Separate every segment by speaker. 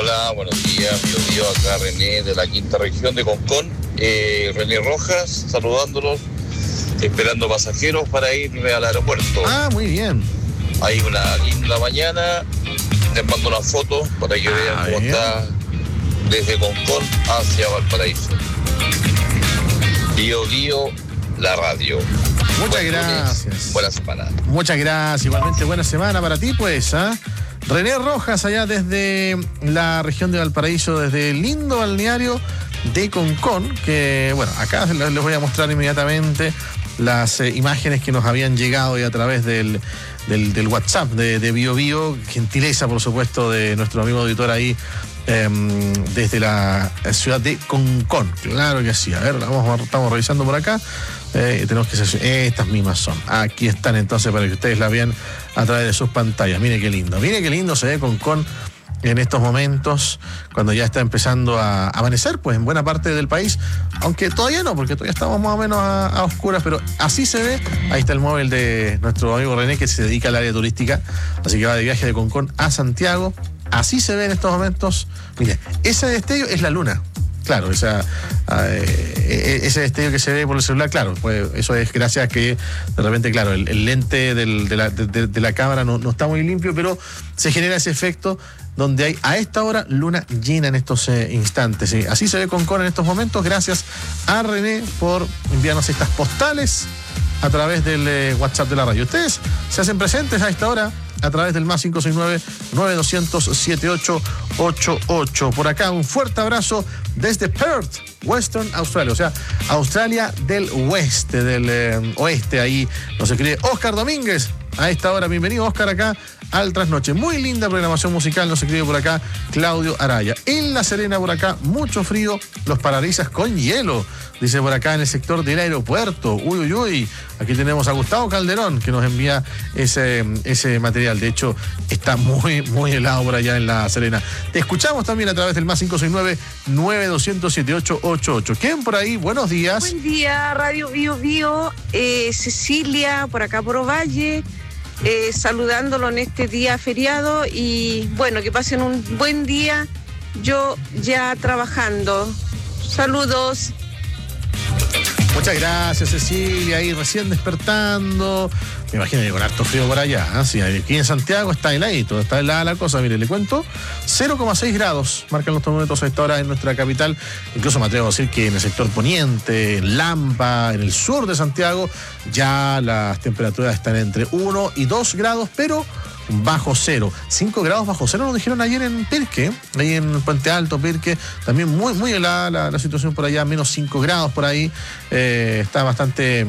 Speaker 1: Hola, buenos días, Bio acá René de la quinta región de Concón. René Rojas, saludándolos, esperando pasajeros para ir al aeropuerto.
Speaker 2: Muy bien.
Speaker 1: Hay una linda mañana, les mando una foto para que vean cómo está desde Concón hacia Valparaíso. Bio, la radio.
Speaker 2: Muchas gracias.
Speaker 1: Buena semana.
Speaker 2: Muchas gracias, igualmente buena semana para ti, pues, René Rojas, allá desde la región de Valparaíso, desde el lindo balneario de Concón, que, bueno, acá les voy a mostrar inmediatamente las imágenes que nos habían llegado y a través del WhatsApp de Bio, gentileza, por supuesto, de nuestro amigo auditor ahí, desde la ciudad de Concón. Claro que sí. A ver, estamos revisando por acá. Tenemos que ser, estas mismas son. Aquí están entonces para que ustedes la vean a través de sus pantallas. Mire qué lindo se ve Concón en estos momentos, cuando ya está empezando a amanecer, pues en buena parte del país, aunque todavía no, porque todavía estamos más o menos a oscuras, pero así se ve. Ahí está el móvil de nuestro amigo René, que se dedica al área turística, así que va de viaje de Concón a Santiago. Así se ve en estos momentos. Mire, ese destello es la luna. Claro, ese destello que se ve por el celular, claro, pues eso es gracias a que de repente, claro, el lente de la cámara no está muy limpio, pero se genera ese efecto donde hay a esta hora luna llena en estos instantes. ¿Sí? Así se ve Concón en estos momentos. Gracias a René por enviarnos estas postales a través del WhatsApp de la radio. Ustedes se hacen presentes a esta hora a través del más 569-9200-7888. Por acá, un fuerte abrazo desde Perth, Western Australia, o sea, Australia del Oeste, del oeste, ahí nos escribe Oscar Domínguez. A esta hora, bienvenido Oscar acá al Trasnoche. Muy linda programación musical, nos escribe por acá Claudio Araya. En La Serena, por acá, mucho frío, los parabrisas con hielo, dice por acá en el sector del aeropuerto. Uy. Aquí tenemos a Gustavo Calderón, que nos envía ese material. De hecho, está muy, muy helado por allá en La Serena. Te escuchamos también a través del más 569-9200-7888. ¿Quién por ahí? Buenos días.
Speaker 3: Buen día, Radio Bio. Cecilia, por acá por Ovalle. Saludándolo en este día feriado y bueno, que pasen un buen día, yo ya trabajando. Saludos.
Speaker 2: Muchas gracias, Cecilia, ahí recién despertando. Me imagino que con harto frío por allá. Sí, aquí en Santiago está heladito, está helada la cosa. Mire, le cuento, 0,6 grados marcan los termómetros a esta hora en nuestra capital. Incluso me atrevo a decir que en el sector poniente, en Lampa, en el sur de Santiago, ya las temperaturas están entre 1 y 2 grados, pero bajo cero. 5 grados bajo cero nos dijeron ayer en Pirque, ahí en Puente Alto, Pirque. También muy, muy helada la situación por allá, menos 5 grados por ahí. Está bastante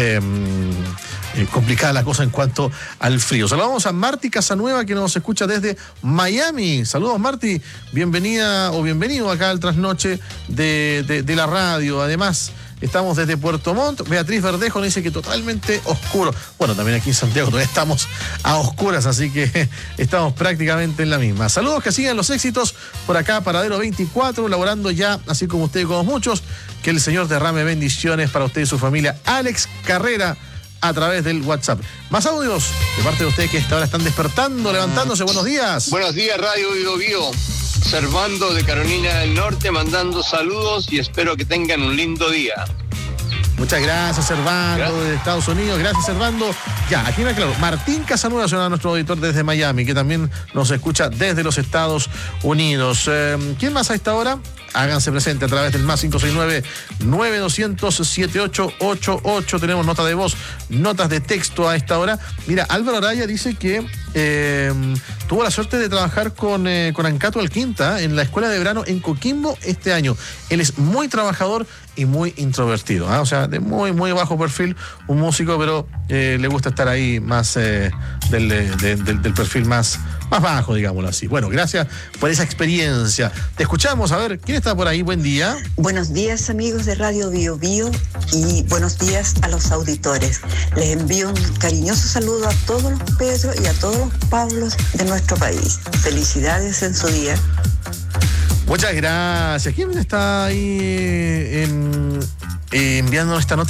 Speaker 2: complicada la cosa en cuanto al frío. Saludamos a Marti Casanueva, que nos escucha desde Miami. Saludos, Marti. Bienvenida o bienvenido acá al Trasnoche de la radio. Además, estamos desde Puerto Montt. Beatriz Verdejo nos dice que totalmente oscuro. Bueno, también aquí en Santiago todavía estamos a oscuras, así que estamos prácticamente en la misma. Saludos, que sigan los éxitos por acá, Paradero 24, laborando ya, así como usted y como muchos. Que el Señor derrame bendiciones para usted y su familia. Alex Carrera, a través del WhatsApp. Más audios de parte de ustedes que esta hora están despertando, levantándose. Buenos días.
Speaker 4: Buenos días, Radio Bio. Servando de Carolina del Norte, mandando saludos y espero que tengan un lindo día.
Speaker 2: Muchas gracias, Servando, de Estados Unidos. Gracias, Servando. Ya, aquí me aclaro. Martín Casanueva será nuestro auditor desde Miami, que también nos escucha desde los Estados Unidos. ¿Quién más a esta hora? Háganse presente a través del más 569-9200-7888. Tenemos nota de voz, notas de texto a esta hora. Mira, Álvaro Araya dice que tuvo la suerte de trabajar con Ancato Alquinta en la escuela de verano en Coquimbo este año. Él es muy trabajador y muy introvertido, o sea, de muy, muy bajo perfil, un músico, pero le gusta estar ahí más del perfil más bajo, digámoslo así. Bueno, gracias por esa experiencia. Te escuchamos, a ver, ¿quién está por ahí? Buen día.
Speaker 5: Buenos días, amigos de Radio Bio y buenos días a los auditores. Les envío un cariñoso saludo a todos los Pedros y a todos los Pablos de nuestro país. Felicidades en su día.
Speaker 2: Muchas gracias. ¿Quién está ahí enviándonos esta nota?